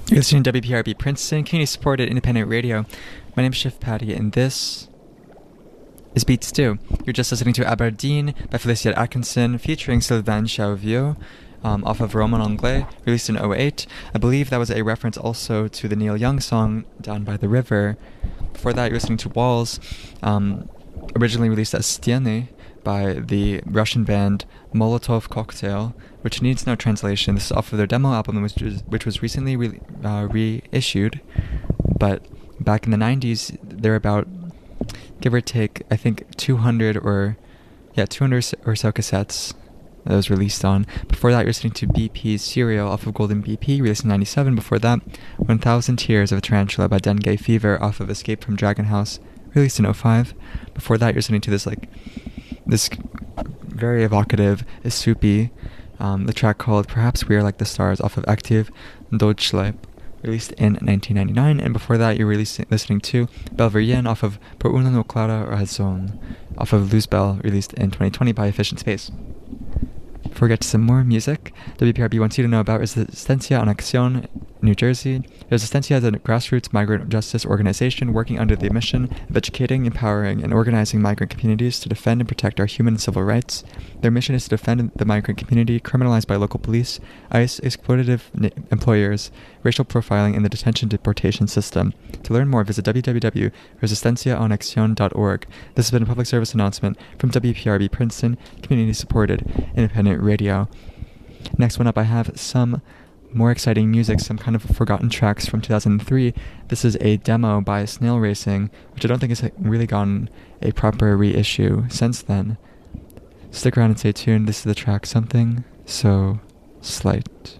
You're listening to WPRB Princeton, community-supported independent radio. My name is Shiv Patty, and this is Beats 2. You're just listening to Aberdeen by Felicia Atkinson, featuring Sylvain Chauvieux, off of Roman Anglais, released in 2008. I believe that was a reference also to the Neil Young song, Down by the River. Before that, you're listening to Walls, originally released as Stieny by the Russian band Molotov Cocktail, which needs no translation. This is off of their demo album, which was recently reissued. But back in the 90s, there were about, give or take, I think 200 or so cassettes that was released on. Before that, you're listening to BP's Serial off of Golden BP, released in 97. Before that, 1000 Tears of a Tarantula by Dengue Fever off of Escape from Dragon House, released in 05. Before that, you're listening to this very evocative Isupi, the track called Perhaps We Are Like the Stars off of Active Deutschleib, released in 1999. And before that, you're listening to Belverien off of Por una no clara razón, off of Luzbel, released in 2020 by Efficient Space. Before we get to some more music, WPRB wants you to know about Resistencia en Acción, New Jersey. Resistencia is a grassroots migrant justice organization working under the mission of educating, empowering, and organizing migrant communities to defend and protect our human and civil rights. Their mission is to defend the migrant community criminalized by local police, ICE, exploitative employers, racial profiling, and the detention deportation system. To learn more, visit www.resistenciaenaccion.org. This has been a public service announcement from WPRB Princeton, community-supported independent radio. Next one up, I have some more exciting music, some kind of forgotten tracks from 2003. This is a demo by Snail Racing, which I don't think has really gotten a proper reissue since then. Stick around and stay tuned. This is the track Something So Slight.